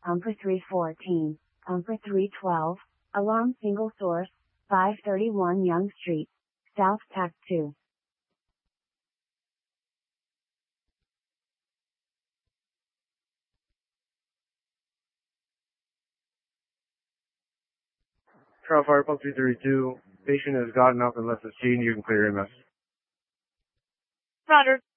Pumper 314, Pumper 312, alarm single source, 531 Young Street, South Tac 2. Trial Fire Pump 232, patient has gotten up and left the scene. You can clear EMS. Roger.